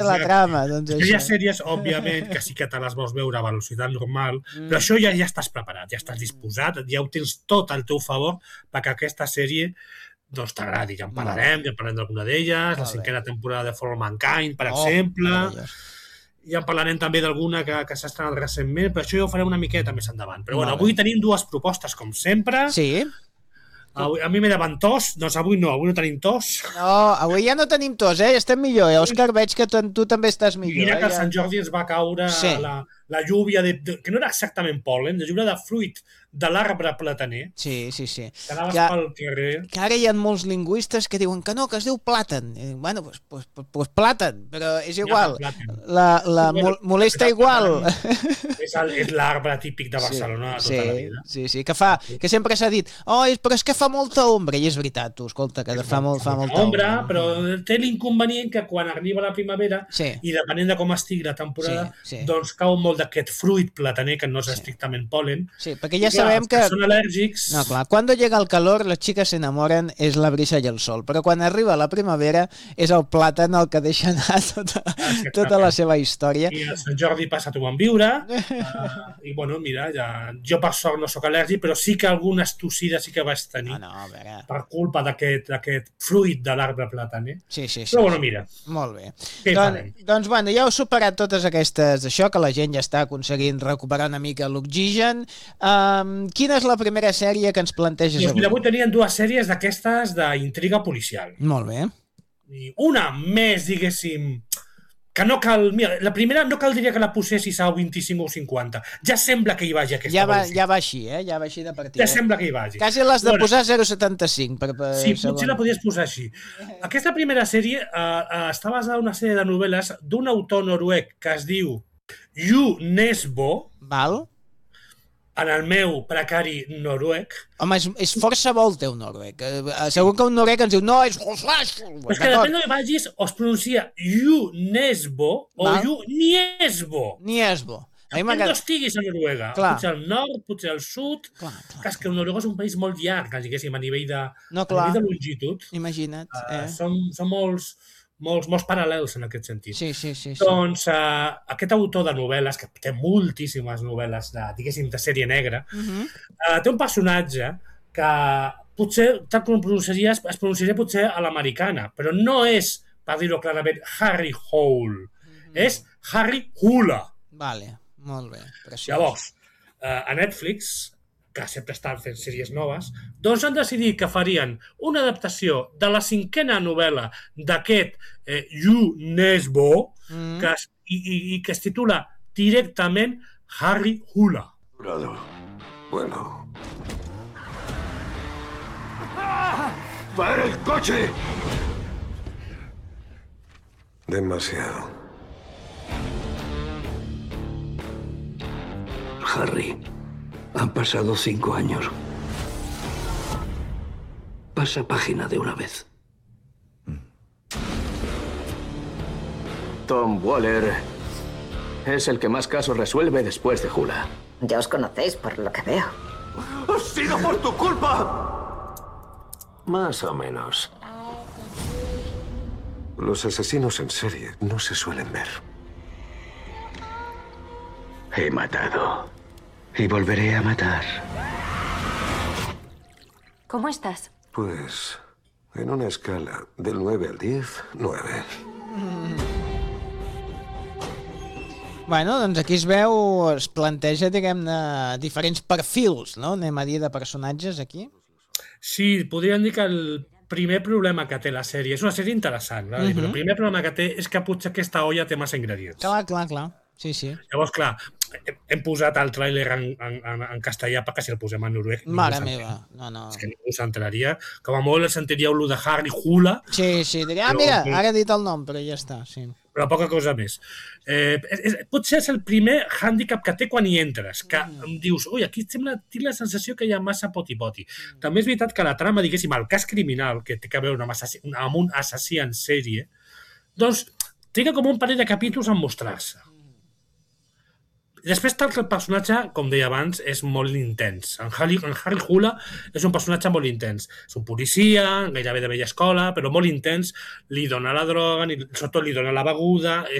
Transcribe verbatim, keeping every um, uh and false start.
la trama, doncs això. Hi ha sèries, òbviament, que sí que te les vols veure a velocitat normal, mm. però això ja ja estàs preparat, ja estàs disposat, ja ho tens tot al teu favor perquè aquesta sèrie doncs t'agradi. Ja en parlarem, ja en parlarem d'alguna d'elles, la cinquena temporada de For All Mankind, per oh, exemple, ja en parlarem també d'alguna que, que s'ha estrenat recentment, però això ja ho farem una miqueta més endavant. Però bueno, avui tenim dues propostes, com sempre. Sí. Avui, a mi m'he davant tos, doncs avui no, avui no tenim tos. No, avui ja no tenim tos, eh? Estem millor, eh? Òscar, veig que tu, tu també estàs millor. Mira eh? que el Sant Jordi ens va caure sí. la, la lluvia, de, de, que no era exactament pol·len, la lluvia de fruit de l'arbre plataner. Sí, sí, sí. Que anaves que, pel carrer. Que ara hi ha molts lingüistes que diuen que no, que es diu plàtan. I, bueno, doncs pues, pues, pues plàtan, però és igual. Ja, la la bueno, molesta igual. És l'arbre típic de Barcelona sí, tota sí, la vida. Sí, sí, que fa, que sempre s'ha dit, oh, però és que fa molta ombra, i és veritat, tu, escolta, que fa, molt, fa molta ombra. Però té l'inconvenient que quan arriba la primavera, sí. i depenent de com estigui la temporada, sí, sí. doncs cau molt d'aquest fruit plataner, que no és sí. estrictament pol·len. Sí, perquè ja sabem que... que són al·lèrgics... No, clar, cuando llega el calor, les xiques s'enamoren, és la brisa i el sol, però quan arriba la primavera és el plàtan el que deixa anar tota, tota la seva història. I el Sant Jordi passa tu en viure, uh, i bueno, mira, ja, jo per sort no sóc al·lèrgic, però sí que alguna estossida sí que vaig tenir, no, no, a veure. per culpa d'aquest fruit de l'arbre plataner. Sí, sí, sí. Però bueno, mira. Molt bé. Què Don, farem? Doncs bueno, ja heu superat totes aquestes d'això, que la gent ja està aconseguint recuperar una mica l'oxigen. Um, quina és la primera sèrie que ens planteges doncs, avui? Mira, avui tenien dues sèries d'aquestes d'intriga policial. Molt bé. I una més, diguéssim, que no cal... Mira, la primera no caldria que la posessis a vint-i-cinc o cinquanta. Ja sembla que hi vagi aquesta ja va, velocitat. ja va així, eh? Ja va així de partida. Ja sembla que hi vagi. Quasi l'has de bueno, posar zero coma setanta-cinc. Per, per sí, segon. potser la podies posar així. Aquesta primera sèrie uh, uh, està basada en una sèrie de novel·les d'un autor noruec que es diu Jo Nesbø. Val. En el meu precari noruec. Home, és, és força bo el teu noruec. Segur que un noruec ens diu, no, és... Però és que depèn d'on vagis, o es pronuncia Jo Nesbø o Val? Jo Niesbø. Niesbø. Depèn d'on estiguis a Noruega. Clar. Potser al nord, potser al sud. Clar, clar, que és que Noruega és un país molt llarg, diguéssim, a nivell de, no, a nivell de longitud. Imagina't. Eh? Uh, són, són molts... Molts, molts paral·lels en aquest sentit. Sí, sí, sí. sí. Doncs uh, aquest autor de novel·les, que té moltíssimes novel·les de, diguéssim, de sèrie negra, uh -huh. uh, té un personatge que potser, tal com pronunciaria, es pronunciaria potser a l'americana, però no és, per dir-ho clarament, Harry Hole. Uh -huh. És Harry Hula. Vale, molt bé. Preciós. Llavors, uh, a Netflix, que sempre estan fent sèries noves, doncs han decidit que farien una adaptació de la cinquena novel·la d'aquest eh, Jo Nesbø, mm. que es, i, i, i que es titula directament Harry Hula. Bueno. ¡Ah! ¡Para el coche! Demasiado. Harry. Han pasado cinco años. Pasa página de una vez. Tom Waller es el que más casos resuelve después de Hula. Ya os conocéis por lo que veo. ¡Ha sido por tu culpa! Más o menos. Los asesinos en serie no se suelen ver. He matado. Y volveré a matar. ¿Cómo estás? Pues, en una escala del nueve al diez, nueve. Bueno, doncs aquí es veu, es planteja, diguem-ne, diferents perfils, no? Anem a dir, de personatges aquí. Sí, podríem dir que el primer problema que té la sèrie, és una sèrie interessant, uh -huh. però el primer problema que té és que potser aquesta olla té massa ingredients. Clar, clar, clar. Sí, sí. Llavors, clar, hem posat el tràiler en, en, en castellà perquè si el posem en noruec... Mare meva, no, no. És que ningú s'enteraria. Com a molt sentiríeu lo de Harry Hula. Sí, sí, diria, ah, mira, ara he dit el nom, però ja està, sí. Però poca cosa més. Eh, és, és, potser és el primer hàndicap que té quan hi entres, que mm. em dius, ui, aquí sembla, tinc la sensació que hi ha massa poti-poti. Mm. També és veritat que la trama, diguéssim, el cas criminal, que té a veure amb, assassí, amb un assassí en sèrie, doncs triga com un parell de capítols en mostrar-se. Després tal que el personatge, com deia abans, és molt intens. En Harry, en Harry Hula és un personatge molt intens. És un policia, gairebé de vella escola, però molt intens. Li dona la droga, sobretot li dona la beguda,